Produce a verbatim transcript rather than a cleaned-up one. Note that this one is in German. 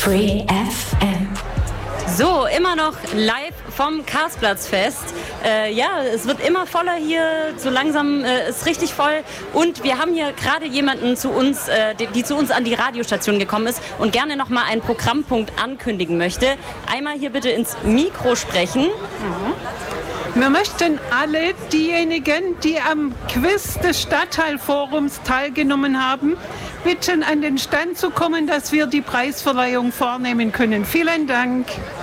Free F M. So, immer noch live vom Karlsplatzfest. Äh, ja, es wird immer voller hier, so langsam äh, ist richtig voll. Und wir haben hier gerade jemanden zu uns, äh, die, die zu uns an die Radiostation gekommen ist und gerne nochmal einen Programmpunkt ankündigen möchte. Einmal hier bitte ins Mikro sprechen. Mhm. Wir möchten alle diejenigen, die am Quiz des Stadtteilforums teilgenommen haben, bitten, an den Stand zu kommen, dass wir die Preisverleihung vornehmen können. Vielen Dank.